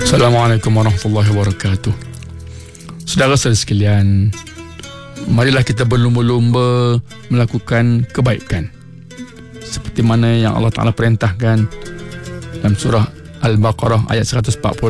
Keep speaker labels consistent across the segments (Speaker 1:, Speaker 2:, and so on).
Speaker 1: Assalamualaikum warahmatullahi wabarakatuh. Saudara-saudara sekalian, marilah kita berlumba-lumba melakukan kebaikan seperti mana yang Allah Ta'ala perintahkan dalam surah Al-Baqarah ayat 148.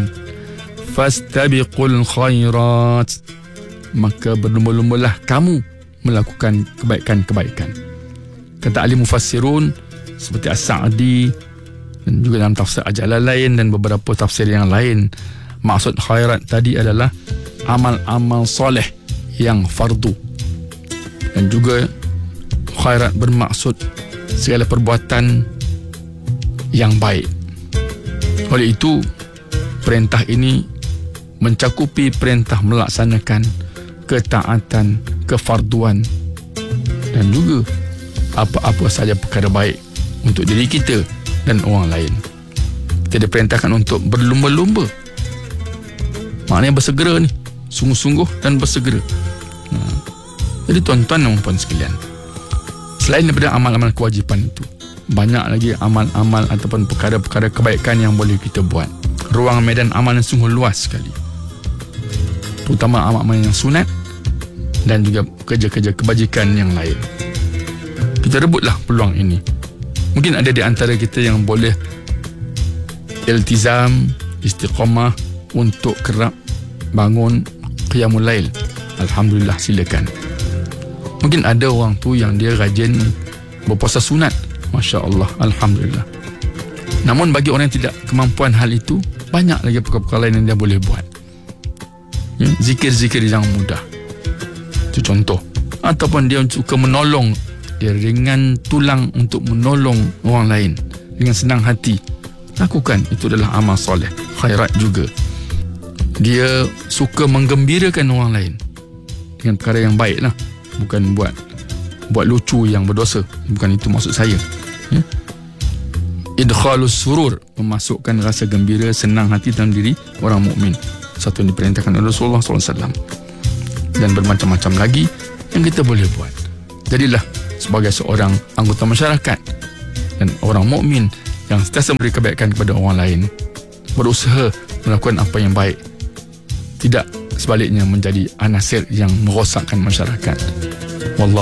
Speaker 1: Fastabiqul khairat, maka berlumba-lumbalah kamu melakukan kebaikan-kebaikan. Kata ahli mufassirun seperti As-Sa'di dan juga dalam tafsir Al-Jalalain dan beberapa tafsir yang lain, maksud khairat tadi adalah amal-amal soleh yang fardu, dan juga khairat bermaksud segala perbuatan yang baik. Oleh itu, perintah ini mencakupi perintah melaksanakan ketaatan, kefarduan, dan juga apa-apa sahaja perkara baik untuk diri kita dan orang lain. Kita diperintahkan untuk berlumba-lumba, maknanya bersegera ni, sungguh-sungguh dan bersegera. Jadi tuan-tuan dan puan sekalian, selain daripada amal-amal kewajipan itu, banyak lagi amal-amal ataupun perkara-perkara kebaikan yang boleh kita buat. Ruang medan amal yang sungguh luas sekali, terutama amal-amal yang sunat dan juga kerja-kerja kebajikan yang lain. Kita rebutlah peluang ini. Mungkin ada di antara kita yang boleh iltizam, istiqamah untuk kerap bangun qiyamul lail. Alhamdulillah, silakan. Mungkin ada orang tu yang dia rajin berpuasa sunat. Masya Allah, Alhamdulillah. Namun bagi orang yang tidak kemampuan hal itu, banyak lagi perkara-perkara lain yang dia boleh buat. Zikir-zikir yang mudah, itu contoh. Ataupun dia suka menolong, dia ringan tulang untuk menolong orang lain dengan senang hati, lakukan. Itu adalah amal soleh, khairat juga. Dia suka menggembirakan orang lain dengan perkara yang baik lah, bukan buat lucu yang berdosa. Bukan itu maksud saya. Idkhalus surur, memasukkan rasa gembira, senang hati dalam diri orang mukmin. Satu yang diperintahkan oleh Rasulullah SAW. Dan bermacam-macam lagi yang kita boleh buat. Jadilah sebagai seorang anggota masyarakat dan orang mukmin yang sentiasa memberi kebaikan kepada orang lain, berusaha melakukan apa yang baik, tidak sebaliknya menjadi anasir yang merosakkan masyarakat. Wallahu